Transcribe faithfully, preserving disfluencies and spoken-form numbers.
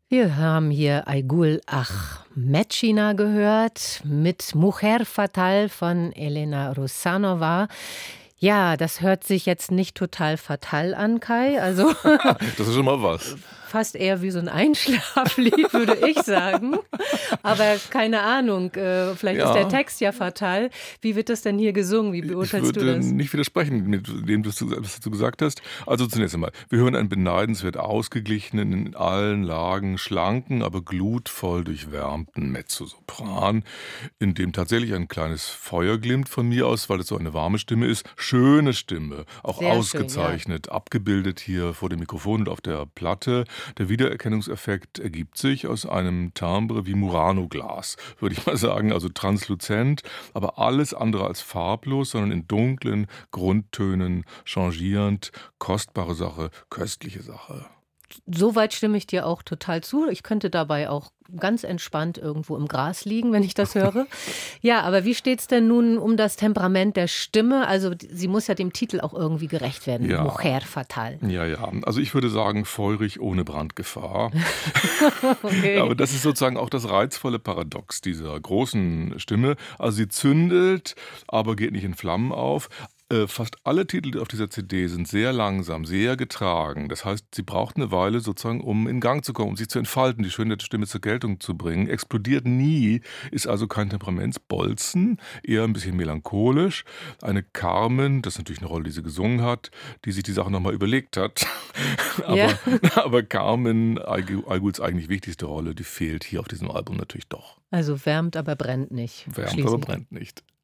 Wir haben hier Aygul Ahmedschina gehört mit Mujer Fatal von Elena Rusanova. Ja, das hört sich jetzt nicht total fatal an, Kai. Also das ist schon mal was. Fast eher wie so ein Einschlaflied, würde ich sagen. Aber keine Ahnung, äh, vielleicht ja. ist der Text ja fatal. Wie wird das denn hier gesungen? Wie beurteilst du das? Ich würde nicht widersprechen mit dem, was du, was du gesagt hast. Also zunächst einmal, wir hören einen beneidenswert ausgeglichenen, in allen Lagen schlanken, aber glutvoll durchwärmten Mezzosopran, in dem tatsächlich ein kleines Feuer glimmt von mir aus, weil es so eine warme Stimme ist. Schöne Stimme, auch Sehr ausgezeichnet, schön, ja. abgebildet hier vor dem Mikrofon und auf der Platte. Der Wiedererkennungseffekt ergibt sich aus einem Timbre wie Murano-Glas, würde ich mal sagen, also transluzent, aber alles andere als farblos, sondern in dunklen Grundtönen changierend, kostbare Sache, köstliche Sache. Soweit stimme ich dir auch total zu. Ich könnte dabei auch ganz entspannt irgendwo im Gras liegen, wenn ich das höre. Ja, aber wie steht es denn nun um das Temperament der Stimme? Also sie muss ja dem Titel auch irgendwie gerecht werden. Ja. Mujer Fatal. Ja, ja. Also ich würde sagen, feurig ohne Brandgefahr. Okay. Aber das ist sozusagen auch das reizvolle Paradox dieser großen Stimme. Also sie zündelt, aber geht nicht in Flammen auf. Fast alle Titel auf dieser C D sind sehr langsam, sehr getragen. Das heißt, sie braucht eine Weile sozusagen, um in Gang zu kommen, um sich zu entfalten, die Schönheit der Stimme zur Geltung zu bringen. Explodiert nie, ist also kein Temperamentsbolzen, eher ein bisschen melancholisch. Eine Carmen, das ist natürlich eine Rolle, die sie gesungen hat, die sich die Sache nochmal überlegt hat. aber, ja. aber Carmen, Ayguls eigentlich wichtigste Rolle, die fehlt hier auf diesem Album natürlich doch. Also wärmt, aber brennt nicht. Wärmt, aber brennt nicht.